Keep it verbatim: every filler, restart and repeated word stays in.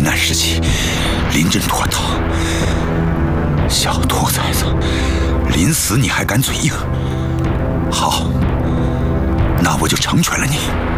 难时期临阵脱逃。小兔崽子，临死你还敢嘴硬？好，那我就成全了你。